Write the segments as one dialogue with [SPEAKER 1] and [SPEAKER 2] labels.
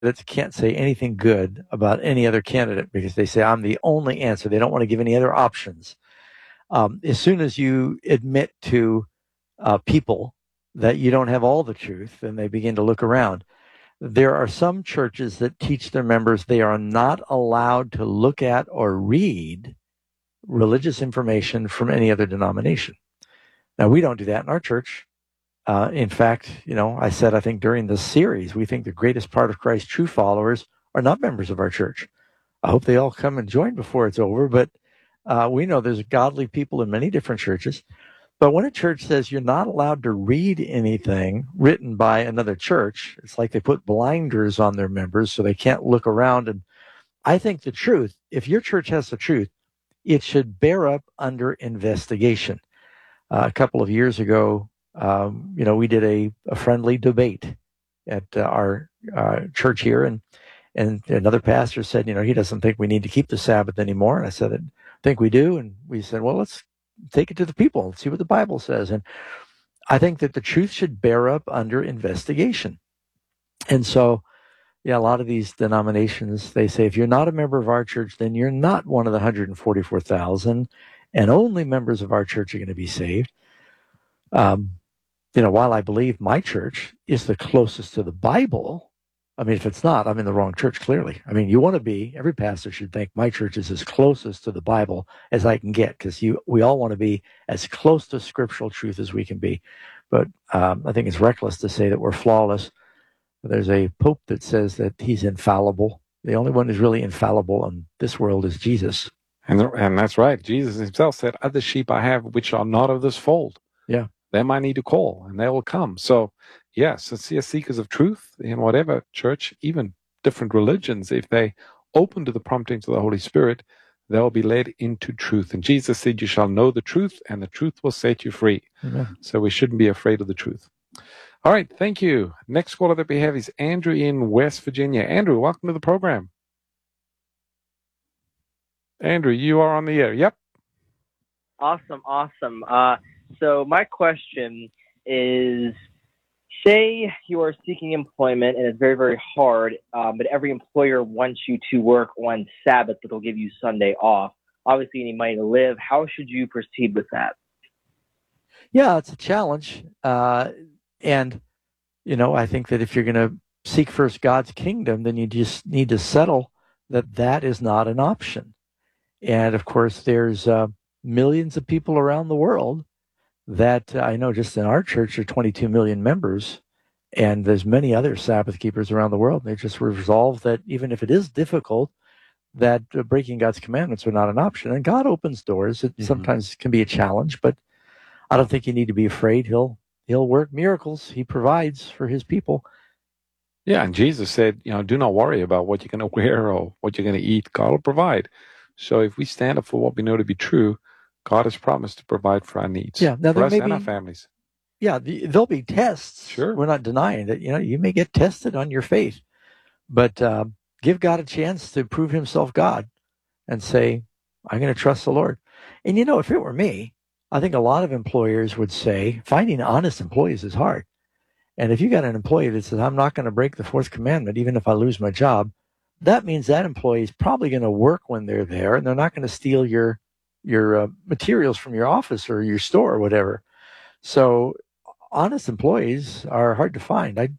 [SPEAKER 1] candidates can't say anything good about any other candidate because they say, I'm the only answer. They don't want to give any other options. As soon as you admit to people that you don't have all the truth, then they begin to look around. There are some churches that teach their members they are not allowed to look at or read religious information from any other denomination. Now, we don't do that in our church. In fact, I said, I think during this series, we think the greatest part of Christ's true followers are not members of our church. I hope they all come and join before it's over, but we know there's godly people in many different churches. But when a church says you're not allowed to read anything written by another church, it's like they put blinders on their members so they can't look around. And I think the truth, if your church has the truth, it should bear up under investigation. A couple of years ago, we did a friendly debate at our church here, and another pastor said, he doesn't think we need to keep the Sabbath anymore. And I said, I think we do. And we said, well, let's take it to the people and see what the Bible says. And I think that the truth should bear up under investigation. And so, a lot of these denominations, they say, if you're not a member of our church, then you're not one of the 144,000, and only members of our church are going to be saved. While I believe my church is the closest to the Bible, if it's not, I'm in the wrong church, clearly. Every pastor should think my church is as closest to the Bible as I can get, because we all want to be as close to scriptural truth as we can be. But I think it's reckless to say that we're flawless. There's a pope that says that he's infallible. The only one who's really infallible in this world is Jesus.
[SPEAKER 2] And that's right. Jesus himself said, other sheep I have which are not of this fold.
[SPEAKER 1] Yeah.
[SPEAKER 2] Them I need to call, and they will come. So, sincere seekers of truth in whatever church, even different religions, if they open to the promptings of the Holy Spirit, they'll be led into truth. And Jesus said, you shall know the truth, and the truth will set you free.
[SPEAKER 1] Amen.
[SPEAKER 2] So we shouldn't be afraid of the truth. All right, thank you. Next caller that we have is Andrew in West Virginia. Andrew, welcome to the program. Andrew, you are on the air. Yep.
[SPEAKER 3] Awesome. So my question is, say you are seeking employment and it's very, very hard, but every employer wants you to work on Sabbath, but they'll give you Sunday off. Obviously, you need money to live. How should you proceed with that?
[SPEAKER 1] Yeah, it's a challenge. And I think that if you're going to seek first God's kingdom, then you just need to settle that is not an option. And of course, there's millions of people around the world that I know just in our church are 22 million members, and there's many other Sabbath keepers around the world. They just resolve that even if it is difficult, that breaking God's commandments are not an option. And God opens doors. It sometimes can be a challenge, but I don't think you need to be afraid. He'll work miracles. He provides for his people.
[SPEAKER 2] Yeah, and Jesus said, do not worry about what you're going to wear or what you're going to eat. God will provide. So if we stand up for what we know to be true, God has promised to provide for our needs,
[SPEAKER 1] now,
[SPEAKER 2] for us and our families.
[SPEAKER 1] Yeah, there'll be tests.
[SPEAKER 2] Sure.
[SPEAKER 1] We're not denying that, you may get tested on your faith. But give God a chance to prove himself God and say, I'm going to trust the Lord. And, if it were me, I think a lot of employers would say finding honest employees is hard. And if you got an employee that says, I'm not going to break the fourth commandment, even if I lose my job, that means that employee is probably going to work when they're there, and they're not going to steal your materials from your office or your store or whatever. So honest employees are hard to find. I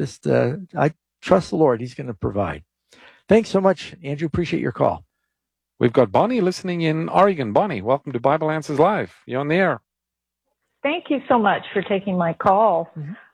[SPEAKER 1] trust the Lord. He's going to provide. Thanks so much, Andrew. Appreciate your call.
[SPEAKER 2] We've got Bonnie listening in Oregon. Bonnie, welcome to Bible Answers Live. You're on the air.
[SPEAKER 4] Thank you so much for taking my call.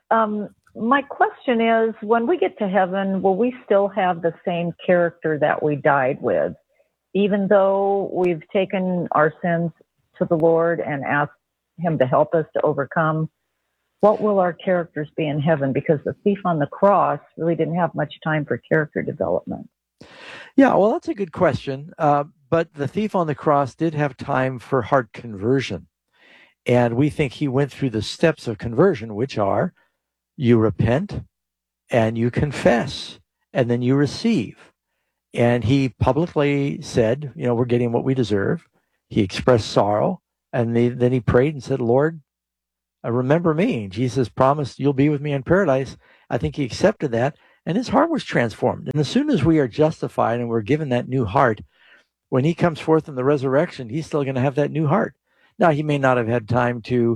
[SPEAKER 4] My question is, when we get to heaven, will we still have the same character that we died with? Even though we've taken our sins to the Lord and asked him to help us to overcome, what will our characters be in heaven? Because the thief on the cross really didn't have much time for character development.
[SPEAKER 1] Yeah, well, that's a good question. But the thief on the cross did have time for heart conversion. And we think he went through the steps of conversion, which are you repent and you confess and then you receive. And he publicly said, we're getting what we deserve. He expressed sorrow. And then he prayed and said, Lord, remember me. Jesus promised you'll be with me in paradise. I think he accepted that. and his heart was transformed. And as soon as we are justified and we're given that new heart, when he comes forth in the resurrection, he's still going to have that new heart. Now, he may not have had time to,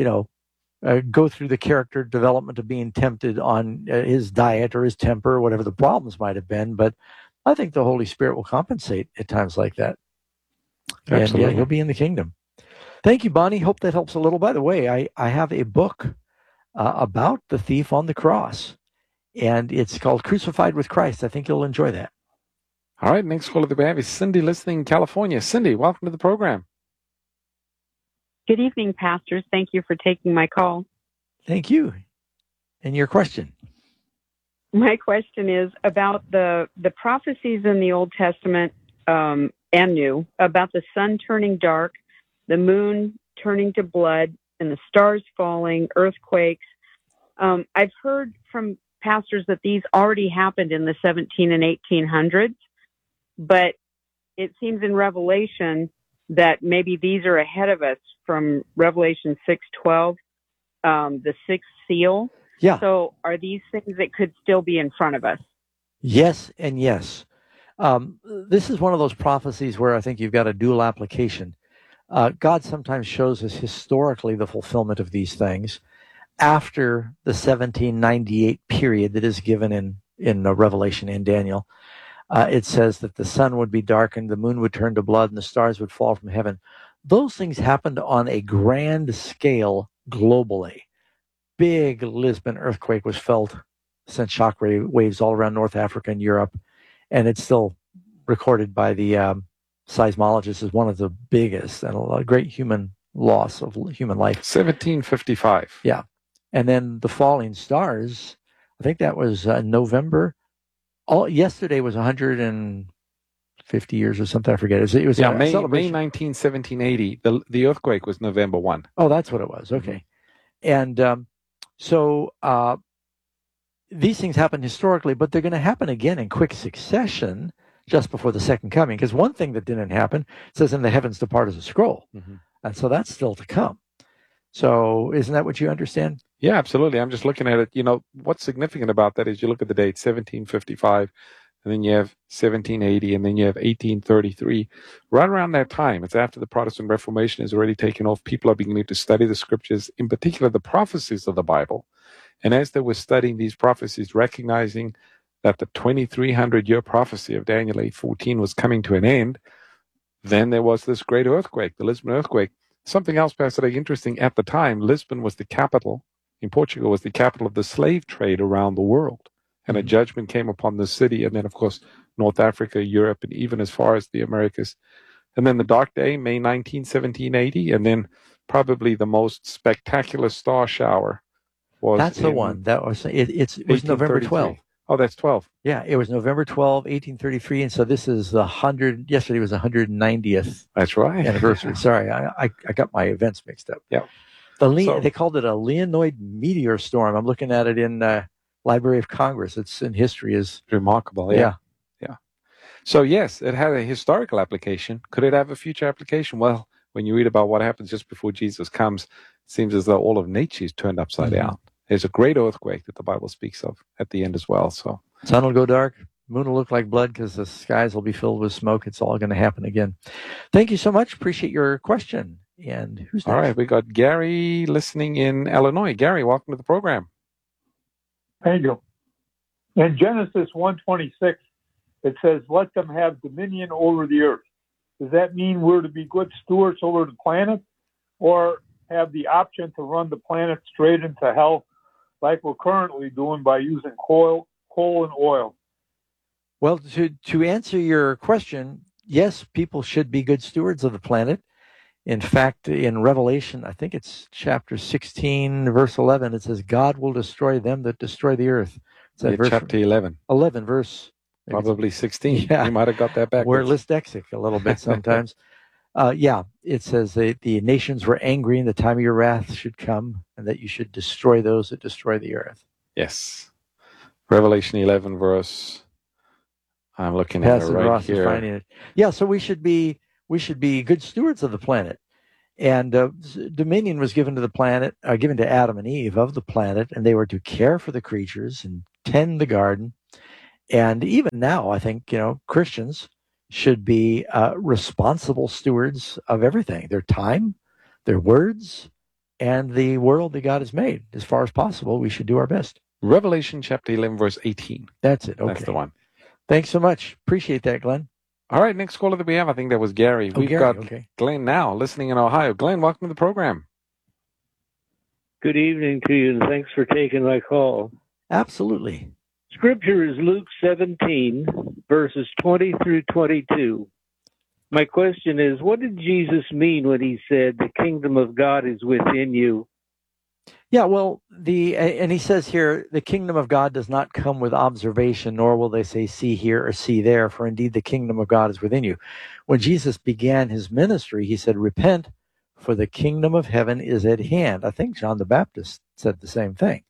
[SPEAKER 1] go through the character development of being tempted on his diet or his temper or whatever the problems might have been, but I think the Holy Spirit will compensate at times like that.
[SPEAKER 2] Absolutely.
[SPEAKER 1] And he'll be in the kingdom. Thank you, Bonnie. Hope that helps a little. By the way, I have a book about the thief on the cross, and it's called Crucified with Christ. I think you'll enjoy that.
[SPEAKER 2] All right, next caller that we have is Cindy listening in California. Cindy, welcome to the program.
[SPEAKER 5] Good evening, pastors. Thank you for taking my call.
[SPEAKER 1] Thank you. And your question?
[SPEAKER 5] My question is about the prophecies in the Old Testament and New about the sun turning dark, the moon turning to blood, and the stars falling, earthquakes. I've heard from pastors that these already happened in the 17 and 1800s, but it seems in Revelation that maybe these are ahead of us from Revelation 6:12, the sixth seal.
[SPEAKER 1] Yeah.
[SPEAKER 5] So are these things that could still be in front of us?
[SPEAKER 1] Yes and yes. This is one of those prophecies where I think you've got a dual application. God sometimes shows us historically the fulfillment of these things after the 1798 period that is given in Revelation and Daniel. It says that the sun would be darkened, the moon would turn to blood, and the stars would fall from heaven. Those things happened on a grand scale globally. Big Lisbon earthquake was felt, sent shock waves all around North Africa and Europe, and it's still recorded by the seismologists as one of the biggest and a great human loss of human life.
[SPEAKER 2] 1755.
[SPEAKER 1] Yeah. And then the falling stars, I think that was November. Yesterday was 150 years or something. I forget. It was
[SPEAKER 2] May 19, 1780. The earthquake was November 1.
[SPEAKER 1] Oh, that's what it was. Okay. And so these things happen historically, but they're going to happen again in quick succession just before the second coming. Because one thing that didn't happen, it says in the heavens depart as a scroll. Mm-hmm. And so that's still to come. So isn't that what you understand?
[SPEAKER 2] Yeah, absolutely. I'm just looking at it. What's significant about that is you look at the date 1755, and then you have 1780, and then you have 1833. Right around that time, it's after the Protestant Reformation has already taken off. People are beginning to study the scriptures, in particular the prophecies of the Bible. And as they were studying these prophecies, recognizing that the 2300-year prophecy of Daniel 8:14 was coming to an end, then there was this great earthquake, the Lisbon earthquake. Something else, Pastor, interesting, at the time, Lisbon was the capital, in Portugal, was the capital of the slave trade around the world. And a judgment came upon the city, and then, of course, North Africa, Europe, and even as far as the Americas. And then the dark day, May 19, 1780, and then probably the most spectacular star shower was...
[SPEAKER 1] That's the one. That was it was November 12th.
[SPEAKER 2] Oh, that's 12.
[SPEAKER 1] Yeah, it was November 12, 1833, and so this is yesterday was the 190th
[SPEAKER 2] That's right.
[SPEAKER 1] anniversary. Sorry, I got my events mixed up.
[SPEAKER 2] Yeah.
[SPEAKER 1] They called it a Leonid meteor storm. I'm looking at it in Library of Congress. It's in history. Is
[SPEAKER 2] remarkable. Yeah. So yes, it had a historical application. Could it have a future application? Well, when you read about what happens just before Jesus comes, it seems as though all of nature is turned upside down. There's a great earthquake that the Bible speaks of at the end as well. So
[SPEAKER 1] sun will go dark, moon will look like blood because the skies will be filled with smoke. It's all going to happen again. Thank you so much. Appreciate your question. And who's next?
[SPEAKER 2] All right, we got Gary listening in Illinois. Gary, welcome to the program.
[SPEAKER 6] Thank you. In Genesis 1:26, it says, "Let them have dominion over the earth." Does that mean we're to be good stewards over the planet, or have the option to run the planet straight into hell, like we're currently doing by using coal and oil?
[SPEAKER 1] Well, to answer your question, yes, people should be good stewards of the planet. In fact, in Revelation, I think it's chapter 16, verse 11, it says, God will destroy them that destroy the earth.
[SPEAKER 2] Chapter 11.
[SPEAKER 1] 11, verse...
[SPEAKER 2] Probably 16.
[SPEAKER 1] Yeah.
[SPEAKER 2] You might have got that backwards.
[SPEAKER 1] We're dyslexic a little bit sometimes. It says that the nations were angry and the time of your wrath should come, and that you should destroy those that destroy the earth.
[SPEAKER 2] Yes. Revelation 11, verse... I'm looking at it right
[SPEAKER 1] Ross
[SPEAKER 2] here.
[SPEAKER 1] Is finding it. Yeah, so we should be good stewards of the planet. And dominion was given to the planet, given to Adam and Eve of the planet, and they were to care for the creatures and tend the garden. And even now, I think, Christians should be responsible stewards of everything, their time, their words, and the world that God has made. As far as possible, we should do our best.
[SPEAKER 2] Revelation chapter 11, verse 18.
[SPEAKER 1] That's it. Okay.
[SPEAKER 2] That's the one.
[SPEAKER 1] Thanks so much. Appreciate that, Glenn.
[SPEAKER 2] All right, next caller that we have, I think that was Gary. We've got Glenn now listening in Ohio. Glenn, welcome to the program.
[SPEAKER 7] Good evening to you, and thanks for taking my call.
[SPEAKER 1] Absolutely.
[SPEAKER 7] Scripture is Luke 17, verses 20 through 22. My question is, what did Jesus mean when he said, the kingdom of God is within you?
[SPEAKER 1] Yeah, well, and he says here, the kingdom of God does not come with observation, nor will they say, see here or see there, for indeed the kingdom of God is within you. When Jesus began his ministry, he said, repent, for the kingdom of heaven is at hand. I think John the Baptist said the same thing.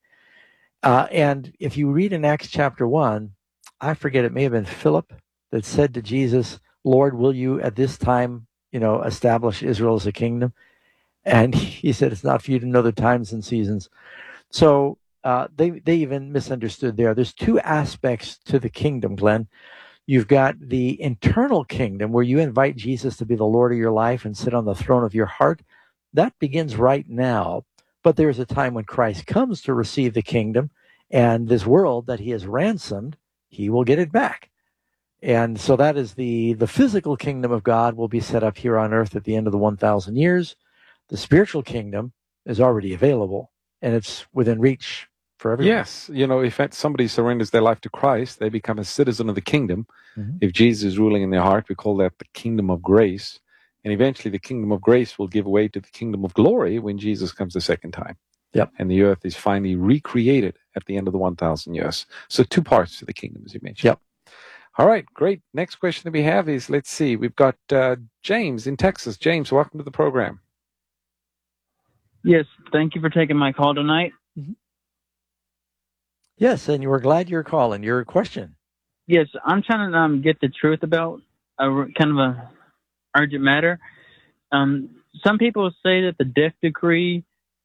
[SPEAKER 1] And if you read in Acts chapter 1, I forget, it may have been Philip that said to Jesus, Lord, will you at this time, establish Israel as a kingdom? And he said, it's not for you to know the times and seasons. So they even misunderstood there. There's two aspects to the kingdom, Glenn. You've got the internal kingdom where you invite Jesus to be the Lord of your life and sit on the throne of your heart. That begins right now. But there's a time when Christ comes to receive the kingdom, and this world that he has ransomed, he will get it back. And so that is the physical kingdom of God will be set up here on earth at the end of the 1,000 years. The spiritual kingdom is already available, and it's within reach for everyone.
[SPEAKER 2] Yes. If somebody surrenders their life to Christ, they become a citizen of the kingdom.
[SPEAKER 1] Mm-hmm.
[SPEAKER 2] If Jesus is ruling in their heart, we call that the kingdom of grace. And eventually the kingdom of grace will give way to the kingdom of glory when Jesus comes the second time.
[SPEAKER 1] Yep.
[SPEAKER 2] And the earth is finally recreated at the end of the 1,000 years. So two parts to the kingdom, as you mentioned.
[SPEAKER 1] Yep.
[SPEAKER 2] All right, great. Next question that we have is, let's see, we've got James in Texas. James, welcome to the program.
[SPEAKER 8] Yes, thank you for taking my call tonight.
[SPEAKER 1] Mm-hmm. Yes, and we're glad you're calling. Your question.
[SPEAKER 8] Yes, I'm trying to get the truth about kind of a urgent matter. Some people say that the death decree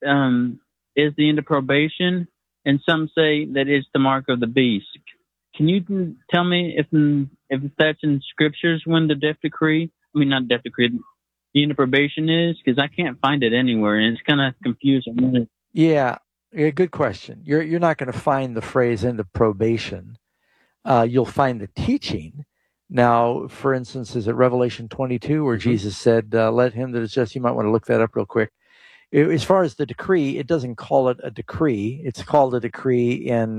[SPEAKER 8] is the end of probation, and some say that it's the mark of the beast. Can you tell me if that's in scriptures when the death decree, not death decree, the end of probation is? Because I can't find it anywhere, and it's kind of confusing.
[SPEAKER 1] Yeah, good question. You're not going to find the phrase end of probation. You'll find the teaching. Now, for instance, is it Revelation 22 where Jesus said, let him that is just, you might want to look that up real quick. As far as the decree, it doesn't call it a decree. It's called a decree in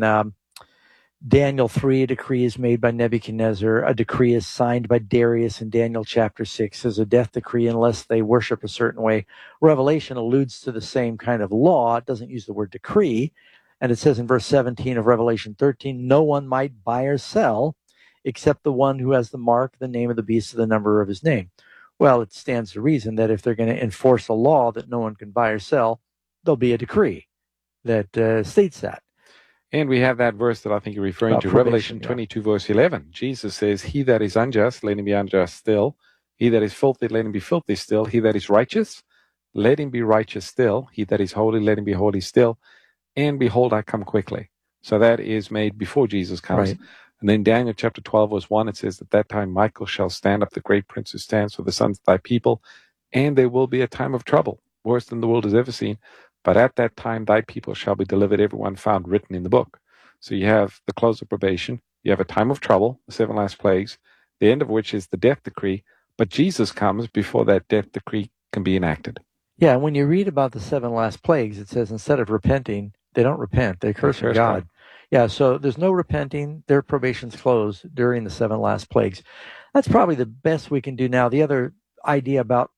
[SPEAKER 1] Daniel 3. A decree is made by Nebuchadnezzar. A decree is signed by Darius in Daniel chapter 6 as a death decree unless they worship a certain way. Revelation alludes to the same kind of law. It doesn't use the word decree. And it says in verse 17 of Revelation 13, no one might buy or sell except the one who has the mark, the name of the beast, or the number of his name. Well, it stands to reason that if they're going to enforce a law that no one can buy or sell, there'll be a decree that states that.
[SPEAKER 2] And we have that verse that I think you're referring to, Revelation 22, verse 11. Jesus says, he that is unjust, let him be unjust still. He that is filthy, let him be filthy still. He that is righteous, let him be righteous still. He that is holy, let him be holy still. And behold, I come quickly. So that is made before Jesus comes.
[SPEAKER 1] Right.
[SPEAKER 2] And then Daniel chapter 12, verse 1, it says, at that time Michael shall stand up, the great prince who stands for the sons of thy people, and there will be a time of trouble, worse than the world has ever seen. But at that time thy people shall be delivered, everyone found written in the book. So you have the close of probation, you have a time of trouble, the 7 last plagues, the end of which is the death decree, but Jesus comes before that death decree can be enacted.
[SPEAKER 1] Yeah, when you read about the 7 last plagues, it says instead of repenting, they don't repent, they curse God.
[SPEAKER 2] God.
[SPEAKER 1] Yeah, so there's no repenting. Their probation's closed during the 7 last plagues. That's probably the best we can do now. The other idea about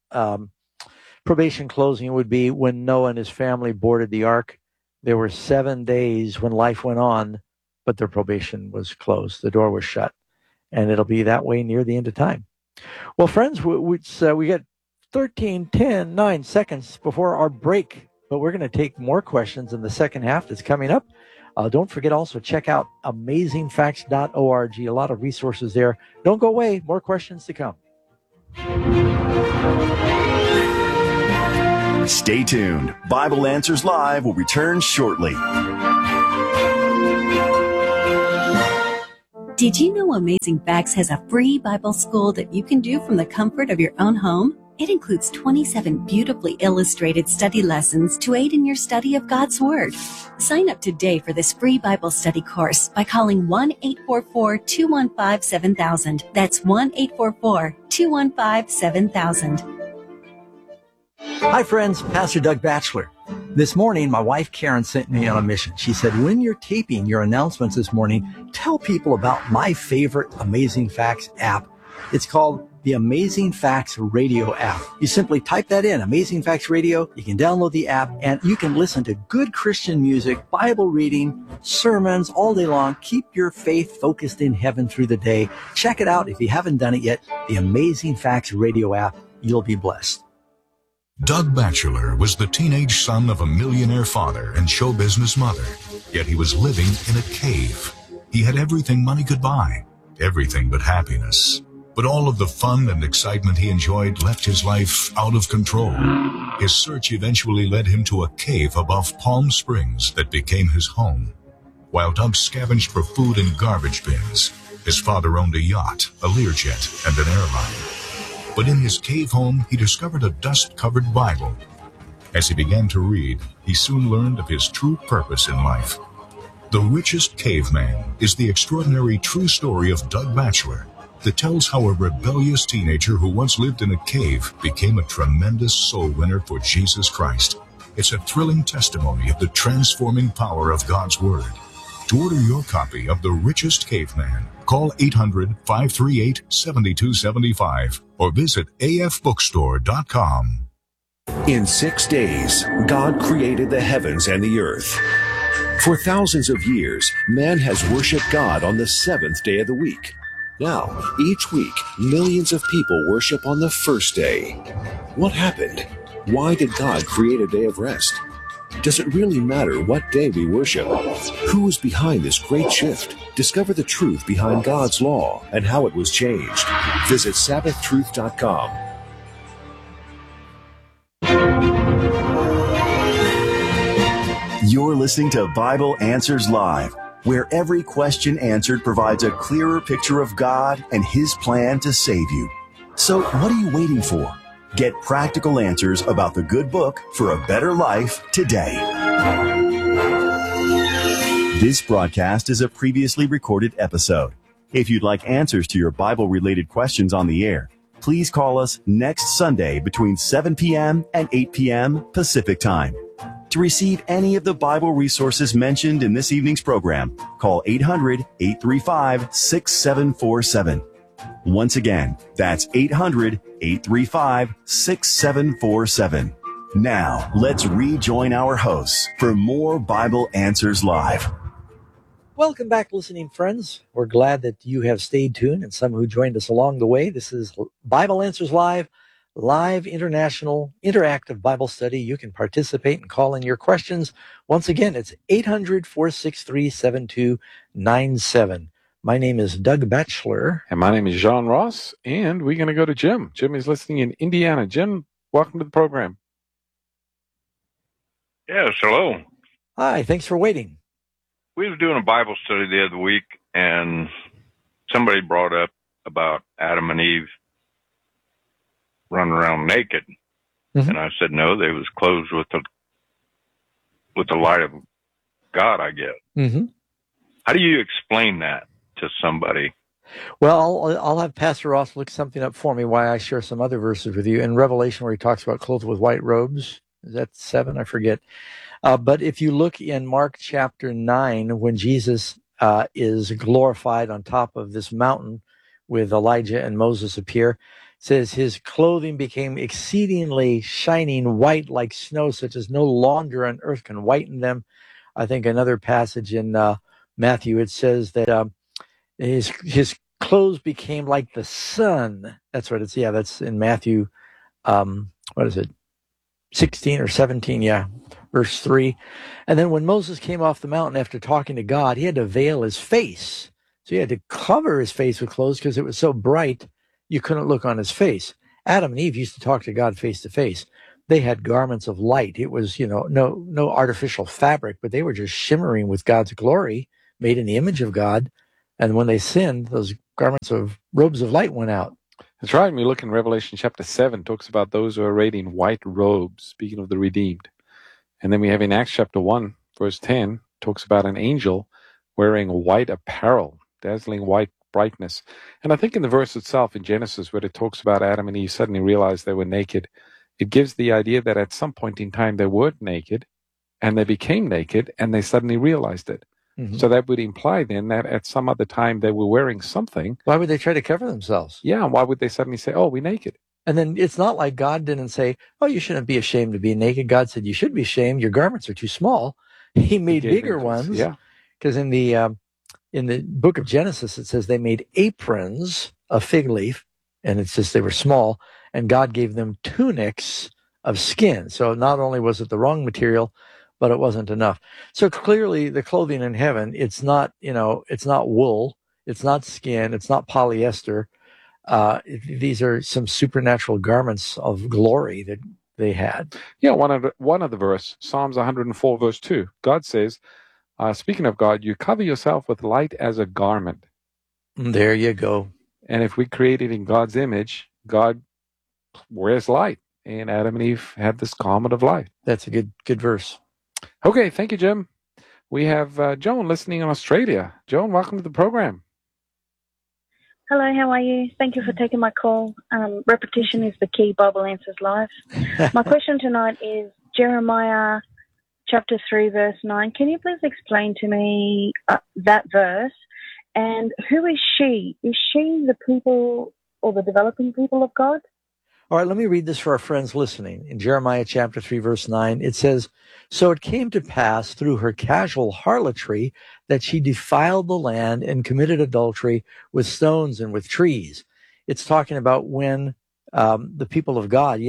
[SPEAKER 1] probation closing would be when Noah and his family boarded the ark. There were 7 days when life went on, but their probation was closed. The door was shut. And it'll be that way near the end of time. Well, friends, we got 9 seconds before our break, but we're going to take more questions in the second half that's coming up. Don't forget also check out amazingfacts.org. A lot of resources there. Don't go away. More questions to come.
[SPEAKER 9] Stay tuned. Bible Answers Live will return shortly. Did you know Amazing Facts has a free Bible school that you can do from the comfort of your own home? It includes 27 beautifully illustrated study lessons to aid in your study of God's Word. Sign up today for this free Bible study course by calling 1-844-215-7000. That's 1-844-215-7000.
[SPEAKER 1] Hi, friends. Pastor Doug Batchelor. This morning, my wife Karen sent me on a mission. She said, when you're taping your announcements this morning, tell people about my favorite Amazing Facts app. It's called the Amazing Facts Radio app. You simply type that in, Amazing Facts Radio. You can download the app, and you can listen to good Christian music, Bible reading, sermons all day long. Keep your faith focused in heaven through the day. Check it out if you haven't done it yet. The Amazing Facts Radio app. You'll be blessed.
[SPEAKER 10] Doug Batchelor was the teenage son of a millionaire father and show business mother, yet he was living in a cave. He had everything money could buy, everything but happiness. But all of the fun and excitement he enjoyed left his life out of control. His search eventually led him to a cave above Palm Springs that became his home. While Doug scavenged for food in garbage bins, his father owned a yacht, a Learjet, and an airline. But in his cave home, he discovered a dust-covered Bible. As he began to read, he soon learned of his true purpose in life. The Richest Caveman is the extraordinary true story of Doug Batchelor that tells how a rebellious teenager who once lived in a cave became a tremendous soul winner for Jesus Christ. It's a thrilling testimony of the transforming power of God's Word. To order your copy of The Richest Caveman, call 800-538-7275 or visit afbookstore.com.
[SPEAKER 11] In 6 days, God created the heavens and the earth. For thousands of years, man has worshiped God on the seventh day of the week. Now, each week, millions of people worship on the first day. What happened? Why did God create a day of rest? Does it really matter what day we worship? Who is behind this great shift? Discover the truth behind God's law and how it was changed. Visit SabbathTruth.com.
[SPEAKER 12] You're listening to Bible Answers Live, where every question answered provides a clearer picture of God and His plan to save you. So what are you waiting for? Get practical answers about the good book for a better life today. This broadcast is a previously recorded episode. If you'd like answers to your Bible-related questions on the air, please call us next Sunday between 7 p.m. and 8 p.m. Pacific Time. To receive any of the Bible resources mentioned in this evening's program, call 800-835-6747. Once again, that's 800-835-6747. Now, let's rejoin our hosts for more Bible Answers Live.
[SPEAKER 1] Welcome back, listening friends. We're glad that you have stayed tuned and some who joined us along the way. This is Bible Answers Live, live international interactive Bible study. You can participate and call in your questions. Once again, it's 800-463-7297. My name is Doug Batchelor.
[SPEAKER 2] And my name is John Ross, and we're going to go to Jim. Jim is listening in Indiana. Jim, welcome to the program.
[SPEAKER 13] Yes, hello.
[SPEAKER 1] Hi, thanks for waiting.
[SPEAKER 13] We was doing a Bible study the other week, and somebody brought up about Adam and Eve running around naked. Mm-hmm. And I said, no, they was clothed with the light of God, I guess.
[SPEAKER 1] Mm-hmm.
[SPEAKER 13] How do you explain that to somebody?
[SPEAKER 1] Well, I'll have Pastor Ross look something up for me while I share some other verses with you. In Revelation, where he talks about clothed with white robes, is that 7? I forget. But if you look in Mark chapter 9, when Jesus is glorified on top of this mountain with Elijah and Moses appear, it says his clothing became exceedingly shining white like snow, such as no launder on earth can whiten them. I think another passage in Matthew, it says that his clothes became like the sun. That's what it's, yeah, that's in Matthew, 16 or 17, yeah, verse 3. And then when Moses came off the mountain after talking to God, he had to veil his face. So he had to cover his face with clothes because it was so bright you couldn't look on his face. Adam and Eve used to talk to God face to face. They had garments of light. It was, no artificial fabric, but they were just shimmering with God's glory, made in the image of God. And when they sinned, those robes of light went out.
[SPEAKER 2] That's right. When we look in Revelation chapter 7, talks about those who are arrayed in white robes, speaking of the redeemed. And then we have in Acts chapter 1, verse 10, talks about an angel wearing white apparel, dazzling white brightness. And I think in the verse itself in Genesis, where it talks about Adam and Eve suddenly realized they were naked, it gives the idea that at some point in time they weren't naked, and they became naked, and they suddenly realized it. Mm-hmm. So that would imply then that at some other time they were wearing something.
[SPEAKER 1] Why would they try to cover themselves?
[SPEAKER 2] Yeah, why would they suddenly say, oh, we're naked?
[SPEAKER 1] And then it's not like God didn't say, oh, you shouldn't be ashamed to be naked. God said, you should be ashamed. Your garments are too small. He made bigger ones.
[SPEAKER 2] Yeah.
[SPEAKER 1] Because in the book of Genesis, it says they made aprons of fig leaf, and it's just they were small, and God gave them tunics of skin. So not only was it the wrong material, but it wasn't enough. So clearly the clothing in heaven, it's not wool, it's not skin, it's not polyester. These are some supernatural garments of glory that they had.
[SPEAKER 2] Yeah, one of the verse, Psalms 104, verse 2, God says, speaking of God, you cover yourself with light as a garment.
[SPEAKER 1] There you go.
[SPEAKER 2] And if we created in God's image, God wears light. And Adam and Eve had this garment of light.
[SPEAKER 1] That's a good verse.
[SPEAKER 2] Okay, thank you, Jim. We have Joan listening in Australia. Joan, welcome to the program.
[SPEAKER 14] Hello, how are you? Thank you for taking my call. Repetition is the key. Bible answers life. My question tonight is Jeremiah chapter 3, verse 9. Can you please explain to me that verse? And who is she? Is she the people or the developing people of God?
[SPEAKER 1] All right, let me read this for our friends listening. In Jeremiah chapter 3, verse 9, it says, so it came to pass through her casual harlotry that she defiled the land and committed adultery with stones and with trees. It's talking about when the people of God,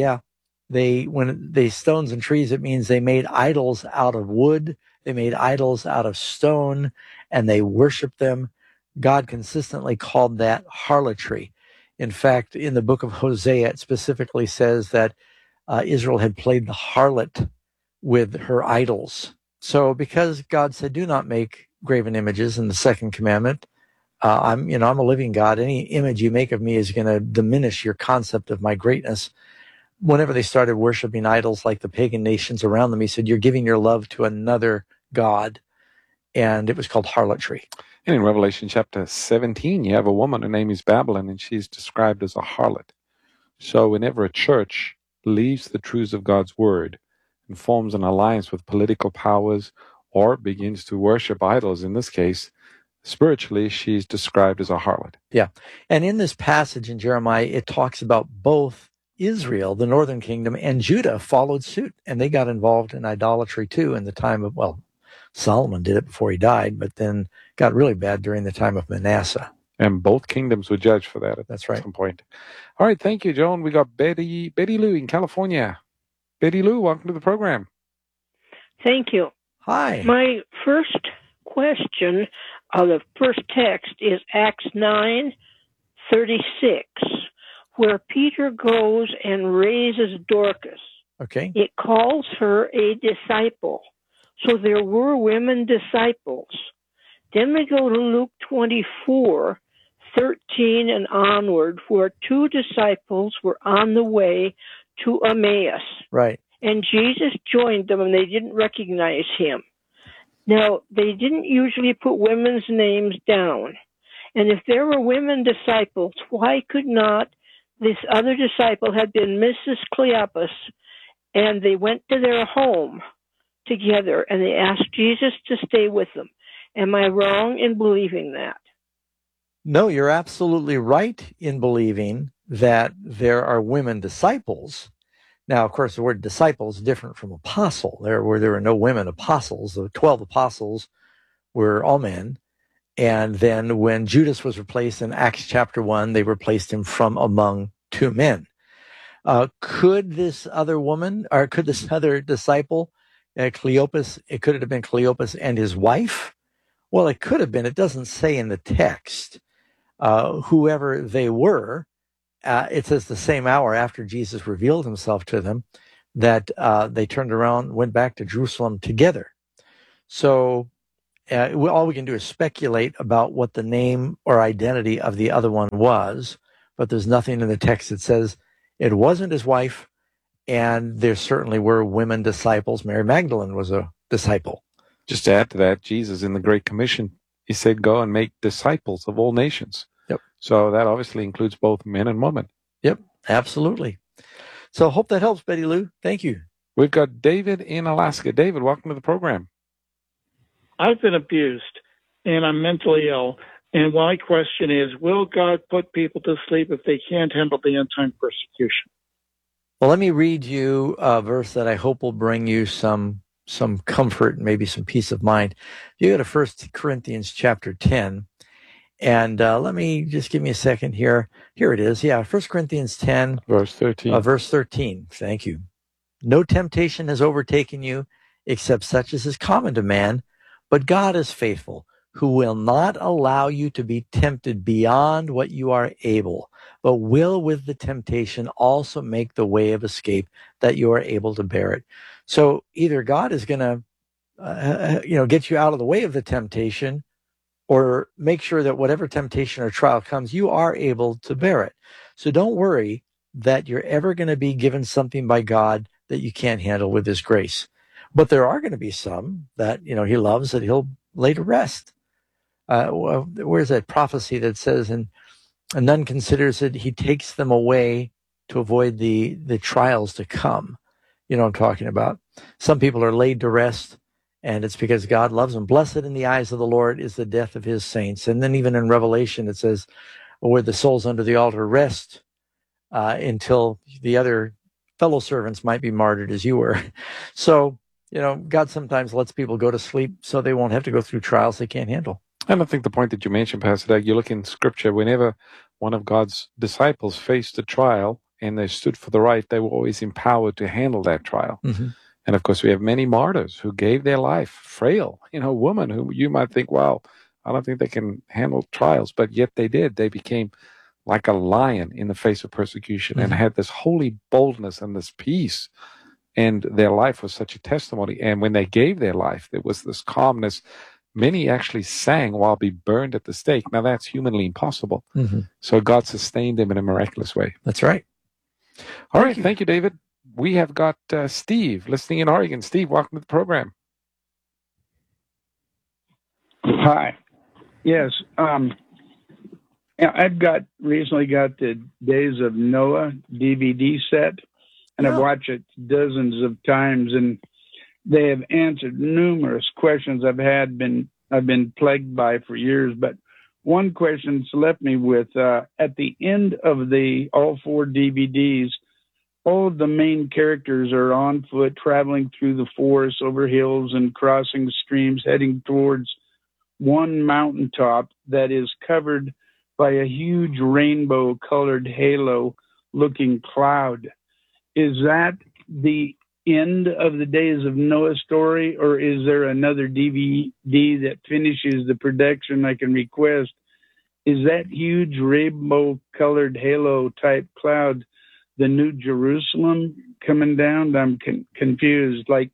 [SPEAKER 1] when they stones and trees, it means they made idols out of wood, they made idols out of stone, and they worshiped them. God consistently called that harlotry. In fact, in the book of Hosea, it specifically says that Israel had played the harlot with her idols. So because God said, do not make graven images in the second commandment, I'm a living God. Any image you make of me is going to diminish your concept of my greatness. Whenever they started worshiping idols like the pagan nations around them, he said, you're giving your love to another God. And it was called harlotry.
[SPEAKER 2] And in Revelation chapter 17, you have a woman, her name is Babylon, and she's described as a harlot. So whenever a church leaves the truths of God's word and forms an alliance with political powers or begins to worship idols, in this case, spiritually, she's described as a harlot.
[SPEAKER 1] Yeah. And in this passage in Jeremiah, it talks about both Israel, the northern kingdom, and Judah followed suit, and they got involved in idolatry too in the time of, Solomon did it before he died, but then got really bad during the time of Manasseh.
[SPEAKER 2] And both kingdoms were judged for that at some point. All right, thank you, Joan. We got Betty Lou in California. Betty Lou, welcome to the program.
[SPEAKER 15] Thank you.
[SPEAKER 1] Hi.
[SPEAKER 15] My first question, the first text is Acts 9:36, where Peter goes and raises Dorcas.
[SPEAKER 1] Okay.
[SPEAKER 15] It calls her a disciple. So there were women disciples. Then we go to Luke 24:13 and onward, where two disciples were on the way to Emmaus.
[SPEAKER 1] Right.
[SPEAKER 15] And Jesus joined them, and they didn't recognize him. Now, they didn't usually put women's names down. And if there were women disciples, why could not this other disciple have been Mrs. Cleopas, and they went to their home together, and they asked Jesus to stay with them? Am I wrong in believing that?
[SPEAKER 1] No, you're absolutely right in believing that there are women disciples. Now, of course, the word disciple is different from apostle. There were no women apostles. The 12 apostles were all men. And then when Judas was replaced in Acts chapter 1, they replaced him from among two men. Could this other woman, or could this other disciple, Cleopas, it could have been Cleopas and his wife? Well, it could have been. It doesn't say in the text. Whoever they were, it says the same hour after Jesus revealed himself to them that they turned around, went back to Jerusalem together. So, all we can do is speculate about what the name or identity of the other one was, but there's nothing in the text that says it wasn't his wife, and there certainly were women disciples. Mary Magdalene was a disciple.
[SPEAKER 2] Just to add to that, Jesus in the Great Commission, he said, go and make disciples of all nations.
[SPEAKER 1] Yep.
[SPEAKER 2] So that obviously includes both men and women.
[SPEAKER 1] Yep, absolutely. So hope that helps, Betty Lou. Thank you.
[SPEAKER 2] We've got David in Alaska. David, welcome to the program.
[SPEAKER 16] I've been abused, and I'm mentally ill. And my question is, will God put people to sleep if they can't handle the end-time persecution?
[SPEAKER 1] Well, let me read you a verse that I hope will bring you some comfort and maybe some peace of mind. You go to 1 Corinthians chapter 10, and let me just give me a second here. Here it is. Yeah, 1 Corinthians 10.
[SPEAKER 2] Verse 13.
[SPEAKER 1] Verse 13. Thank you. No temptation has overtaken you except such as is common to man, but God is faithful, who will not allow you to be tempted beyond what you are able, but will with the temptation also make the way of escape that you are able to bear it. So either God is going to, get you out of the way of the temptation, or make sure that whatever temptation or trial comes, you are able to bear it. So don't worry that you're ever going to be given something by God that you can't handle with his grace. But there are going to be some that, he loves that he'll lay to rest. Where's that prophecy that says, and none considers it, he takes them away to avoid the trials to come. You know what I'm talking about. Some people are laid to rest, and it's because God loves them. Blessed in the eyes of the Lord is the death of his saints. And then even in Revelation, it says, where the souls under the altar rest until the other fellow servants might be martyred as you were. So, God sometimes lets people go to sleep so they won't have to go through trials they can't handle.
[SPEAKER 2] And I think the point that you mentioned, Pastor Doug, you look in Scripture, whenever one of God's disciples faced a trial and they stood for the right, they were always empowered to handle that trial.
[SPEAKER 1] Mm-hmm.
[SPEAKER 2] And of course, we have many martyrs who gave their life, frail, women who you might think, wow, I don't think they can handle trials, but yet they did. They became like a lion in the face of persecution, mm-hmm. and had this holy boldness and this peace. And their life was such a testimony. And when they gave their life, there was this calmness. Many actually sang while being burned at the stake. Now, that's humanly impossible.
[SPEAKER 1] Mm-hmm.
[SPEAKER 2] So God sustained them in a miraculous way.
[SPEAKER 1] That's right.
[SPEAKER 2] All right. Thank you, David. We have got Steve listening in Oregon. Steve, welcome to the program.
[SPEAKER 17] Hi. Yes. I've recently got the Days of Noah DVD set, and I've watched it dozens of times, and they have answered numerous questions I've been plagued by for years. But one question's left me with, at the end of all 4 DVDs, all of the main characters are on foot, traveling through the forest, over hills and crossing streams, heading towards one mountaintop that is covered by a huge rainbow-colored halo-looking cloud. Is that the end of the Days of Noah story, or is there another DVD that finishes the production I can request? Is that huge rainbow-colored halo-type cloud the New Jerusalem coming down? I'm confused. Like,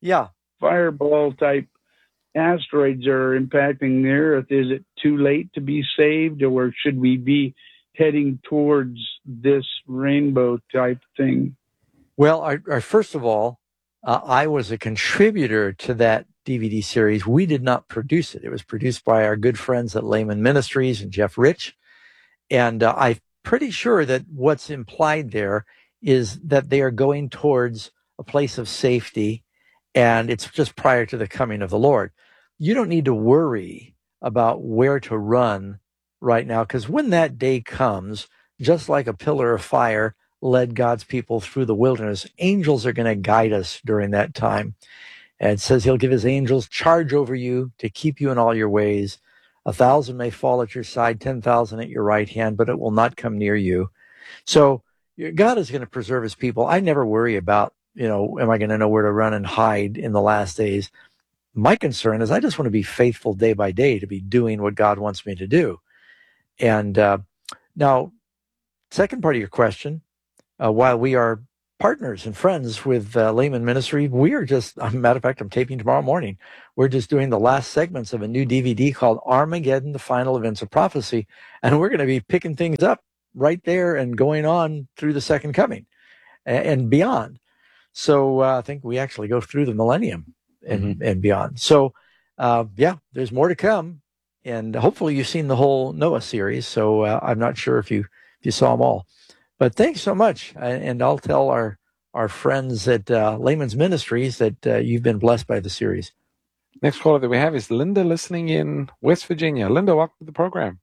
[SPEAKER 17] fireball-type asteroids are impacting the Earth. Is it too late to be saved, or should we be heading towards this rainbow-type thing?
[SPEAKER 1] Well, first of all, I was a contributor to that DVD series. We did not produce it. It was produced by our good friends at Layman Ministries and Jeff Rich. And I'm pretty sure that what's implied there is that they are going towards a place of safety, and it's just prior to the coming of the Lord. You don't need to worry about where to run right now, because when that day comes, just like a pillar of fire led God's people through the wilderness, angels are going to guide us during that time. And it says he'll give his angels charge over you to keep you in all your ways. 1,000 may fall at your side, 10,000 at your right hand, but it will not come near you. So God is going to preserve his people. I never worry about, am I going to know where to run and hide in the last days? My concern is I just want to be faithful day by day to be doing what God wants me to do. And now, second part of your question, while we are partners and friends with Layman Ministry. We are just, as a matter of fact, I'm taping tomorrow morning. We're just doing the last segments of a new DVD called Armageddon, the Final Events of Prophecy. And we're going to be picking things up right there and going on through the second coming and beyond. So I think we actually go through the millennium and beyond. So, there's more to come. And hopefully you've seen the whole Noah series. So I'm not sure if you saw them all. But thanks so much. And I'll tell our friends at Layman's Ministries that you've been blessed by the series.
[SPEAKER 2] Next caller that we have is Linda, listening in West Virginia. Linda, welcome to the program.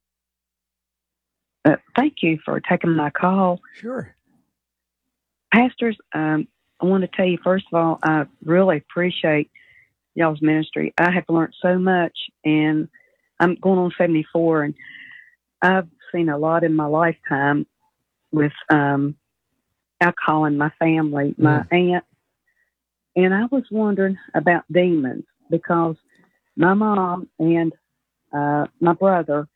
[SPEAKER 18] Thank you for taking my call.
[SPEAKER 1] Sure.
[SPEAKER 18] Pastors, I want to tell you, first of all, I really appreciate y'all's ministry. I have learned so much, and I'm going on 74, and I've seen a lot in my lifetime with alcohol in my family, my aunt. And I was wondering about demons, because my mom and my brother,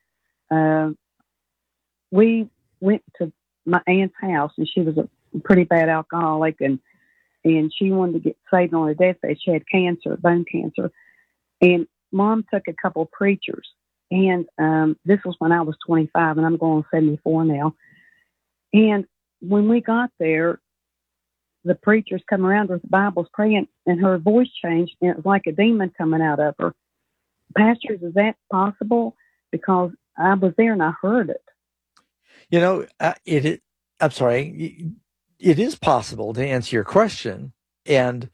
[SPEAKER 18] we went to my aunt's house, and she was a pretty bad alcoholic, and she wanted to get saved on her deathbed. She had cancer, bone cancer. And Mom took a couple of preachers. And this was when I was 25, and I'm going on 74 now. And when we got there, the preachers come around with the Bibles praying, and her voice changed, and it was like a demon coming out of her. Pastors, is that possible? Because I was there and I heard it.
[SPEAKER 1] You know, I'm sorry. It is possible, to answer your question. And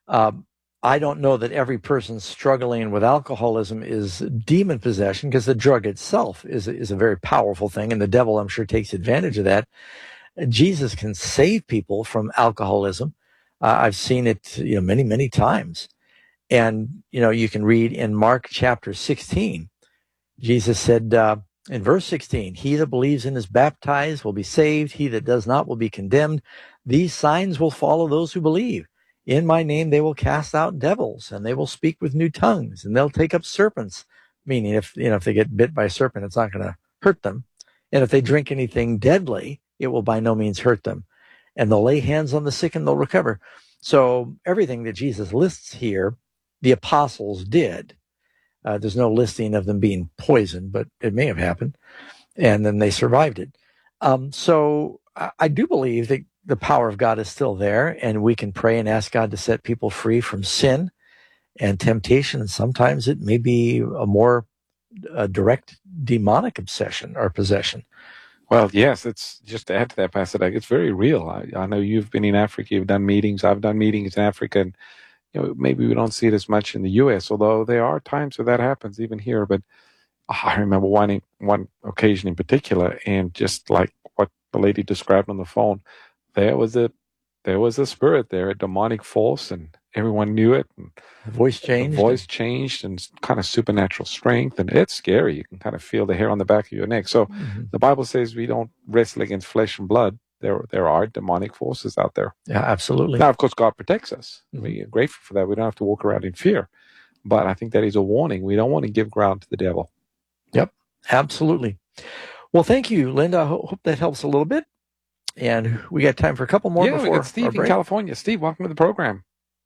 [SPEAKER 1] I don't know that every person struggling with alcoholism is demon possession, because the drug itself is a very powerful thing. And the devil, I'm sure, takes advantage of that. Jesus can save people from alcoholism. I've seen it, many, many times. And, you can read in Mark chapter 16, Jesus said, in verse 16, he that believes and is baptized will be saved. He that does not will be condemned. These signs will follow those who believe. In my name, they will cast out devils, and they will speak with new tongues, and they'll take up serpents. Meaning, if they get bit by a serpent, it's not going to hurt them. And if they drink anything deadly, it will by no means hurt them. And they'll lay hands on the sick and they'll recover. So everything that Jesus lists here, the apostles did. There's no listing of them being poisoned, but it may have happened. And then they survived it. So I do believe that the power of God is still there, and we can pray and ask God to set people free from sin and temptation. And sometimes it may be a more direct demonic obsession or possession.
[SPEAKER 2] Well, yes, it's just to add to that, Pastor Doug, it's very real. I know you've been in Africa, you've done meetings, I've done meetings in Africa, and maybe we don't see it as much in the U.S., although there are times where that happens even here. But I remember one occasion in particular, and just like what the lady described on the phone, there was a spirit there, a demonic force, and everyone knew it. And
[SPEAKER 1] the voice
[SPEAKER 2] changed, and kind of supernatural strength, and it's scary. You can kind of feel the hair on the back of your neck. So the Bible says we don't wrestle against flesh and blood. There are demonic forces out there.
[SPEAKER 1] Yeah, absolutely.
[SPEAKER 2] Now, of course, God protects us. We are grateful for that. We don't have to walk around in fear. But I think that is a warning. We don't want to give ground to the devil.
[SPEAKER 1] Yep, absolutely. Well, thank you, Linda. I hope that helps a little bit. And we got time for a couple more before
[SPEAKER 2] we got Steve in California. Steve, welcome to the program.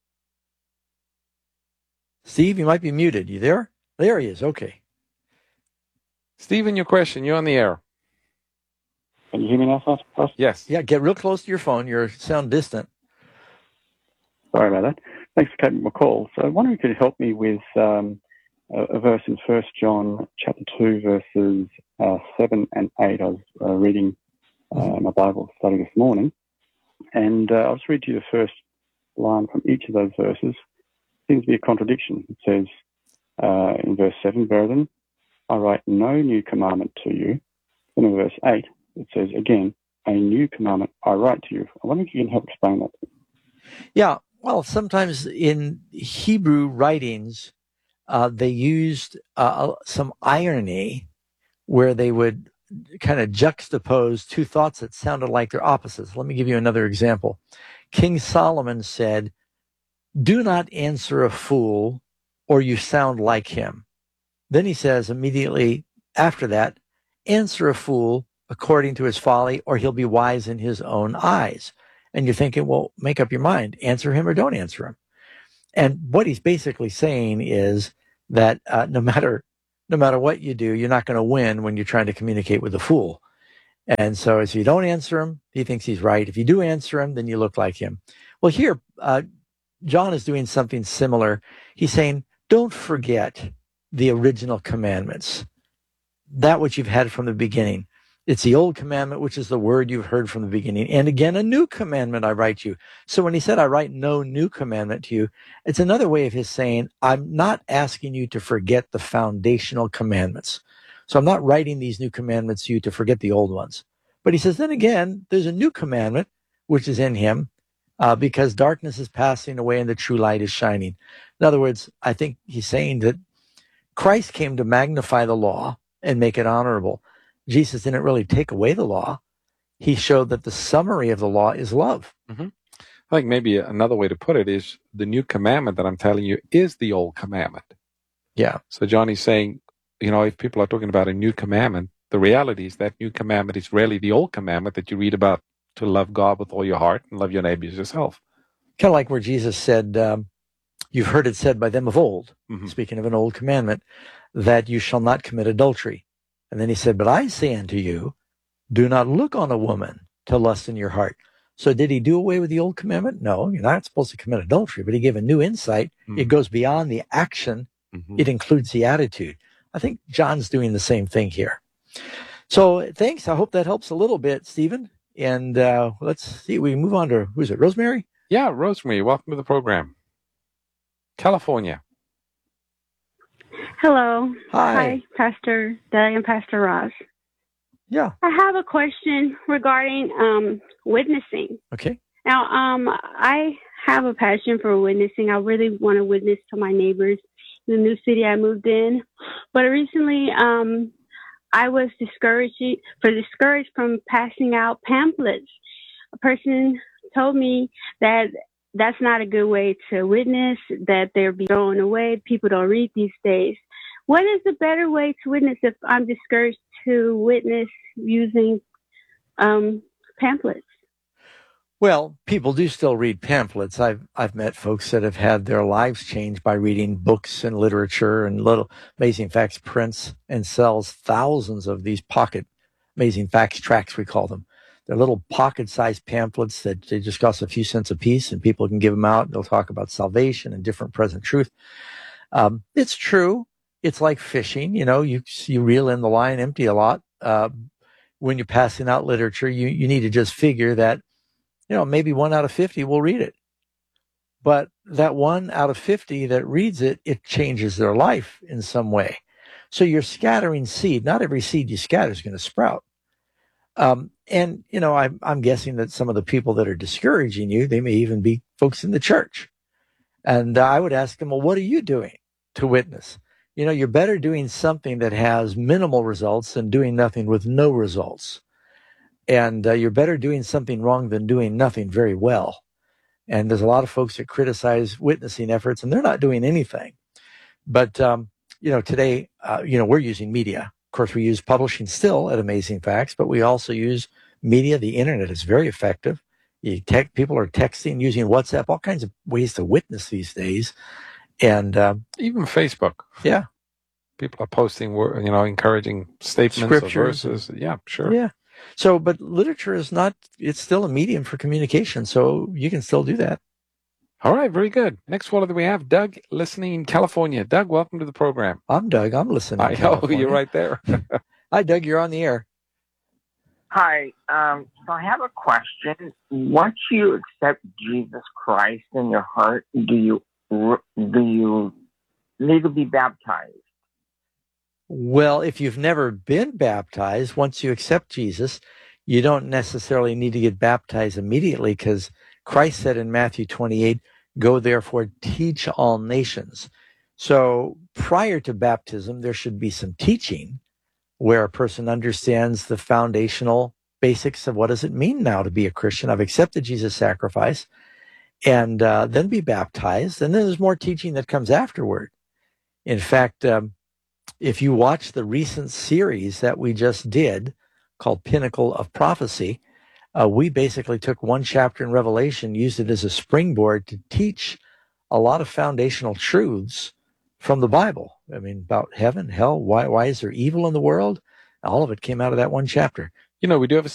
[SPEAKER 1] Steve, you might be muted. You there? There he is. Okay.
[SPEAKER 2] Stephen, your question. You're on the air.
[SPEAKER 19] Can you hear me now, Pastor?
[SPEAKER 2] Yes.
[SPEAKER 1] Yeah, get real close to your phone. You sound distant.
[SPEAKER 19] Sorry about that. Thanks for taking my call. So I wonder if you could help me with a verse in 1 John chapter 2, verses 7 and 8. I was reading my Bible study this morning, and I'll just read to you the first line from each of those verses. It seems to be a contradiction. It says in verse 7, brethren, I write no new commandment to you. Then in verse 8, it says, again, a new commandment I write to you. I wonder if you can help explain that.
[SPEAKER 1] Yeah, well, sometimes in Hebrew writings, they used some irony where they would kind of juxtapose two thoughts that sounded like they're opposites. Let me give you another example. King Solomon said, do not answer a fool or you sound like him. Then he says immediately after that, answer a fool according to his folly or he'll be wise in his own eyes. And you're thinking, well, make up your mind, answer him or don't answer him. And what he's basically saying is that no matter what you do, you're not going to win when you're trying to communicate with a fool. And so if you don't answer him, he thinks he's right. If you do answer him, then you look like him. Well, here, John is doing something similar. He's saying, don't forget the original commandments, that which you've had from the beginning. It's the old commandment, which is the word you've heard from the beginning. And again, a new commandment I write you. So when he said, I write no new commandment to you, it's another way of his saying, I'm not asking you to forget the foundational commandments. So I'm not writing these new commandments to you to forget the old ones. But he says, then again, there's a new commandment, which is in him, because darkness is passing away and the true light is shining. In other words, I think he's saying that Christ came to magnify the law and make it honorable. Jesus didn't really take away the law. He showed that the summary of the law is love.
[SPEAKER 2] Mm-hmm. I think maybe another way to put it is the new commandment that I'm telling you is the old commandment.
[SPEAKER 1] Yeah.
[SPEAKER 2] So Johnny's saying, if people are talking about a new commandment, the reality is that new commandment is really the old commandment that you read about, to love God with all your heart and love your neighbor as yourself.
[SPEAKER 1] Kind of like where Jesus said, you've heard it said by them of old, speaking of an old commandment, that you shall not commit adultery. And then he said, but I say unto you, do not look on a woman to lust in your heart. So did he do away with the old commandment? No, you're not supposed to commit adultery, but he gave a new insight. It goes beyond the action. It includes the attitude. I think John's doing the same thing here. So thanks. I hope that helps a little bit, Stephen. And let's see, we move on to, who's it, Rosemary?
[SPEAKER 2] Yeah, Rosemary, welcome to the program. California.
[SPEAKER 20] Hello.
[SPEAKER 1] Hi,
[SPEAKER 20] Pastor Doug and Pastor Ross.
[SPEAKER 1] Yeah.
[SPEAKER 20] I have a question regarding witnessing.
[SPEAKER 1] Okay.
[SPEAKER 20] Now, I have a passion for witnessing. I really want to witness to my neighbors in the new city I moved in. But recently, I was discouraged from passing out pamphlets. A person told me that that's not a good way to witness, that they're being thrown away. People don't read these days. What is a better way to witness if I'm discouraged to witness using pamphlets?
[SPEAKER 1] Well, people do still read pamphlets. I've met folks that have had their lives changed by reading books and literature and little Amazing Facts prints and sells thousands of these pocket Amazing Facts tracts, we call them. They're little pocket-sized pamphlets that they just cost a few cents a piece, and people can give them out. They'll talk about salvation and different present truth. It's true. It's like fishing. You reel in the line empty a lot. When you're passing out literature, you need to just figure that, maybe 1 out of 50 will read it. But that 1 out of 50 that reads it, it changes their life in some way. So you're scattering seed. Not every seed you scatter is going to sprout. And, I'm guessing that some of the people that are discouraging you, they may even be folks in the church. And I would ask them, well, what are you doing to witness? You're better doing something that has minimal results than doing nothing with no results. And you're better doing something wrong than doing nothing very well. And there's a lot of folks that criticize witnessing efforts, and they're not doing anything. But, today, we're using media. Of course, we use publishing still at Amazing Facts, but we also use media. The internet is very effective. People are texting, using WhatsApp, all kinds of ways to witness these days. And
[SPEAKER 2] even Facebook.
[SPEAKER 1] Yeah.
[SPEAKER 2] People are posting, encouraging statements or verses. Yeah, sure.
[SPEAKER 1] Yeah. So, but literature is it's still a medium for communication, so you can still do that.
[SPEAKER 2] All right, very good. Next one that we have, Doug, listening in California. Doug, welcome to the program.
[SPEAKER 1] I'm Doug. I'm listening.
[SPEAKER 2] I know, you're right there.
[SPEAKER 1] Hi, Doug. You're on the air.
[SPEAKER 21] Hi. So I have a question. Once you accept Jesus Christ in your heart, do you need to be baptized?
[SPEAKER 1] Well, if you've never been baptized, once you accept Jesus, you don't necessarily need to get baptized immediately, because Christ said in Matthew 28, go therefore teach all nations. So prior to baptism, there should be some teaching where a person understands the foundational basics of what does it mean now to be a Christian. I've accepted Jesus' sacrifice, and then be baptized. And then there's more teaching that comes afterward. In fact, if you watch the recent series that we just did called Pinnacle of Prophecy, we basically took one chapter in Revelation, used it as a springboard to teach a lot of foundational truths from the Bible. I mean, about heaven, hell, why is there evil in the world? All of it came out of that one chapter.
[SPEAKER 2] We do have a